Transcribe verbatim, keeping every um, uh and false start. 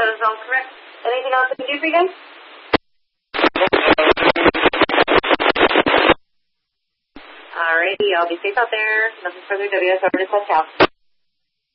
That is all correct. Anything else I can do for you guys? Alrighty, I'll be safe out there. Nothing further. W S over to touch out.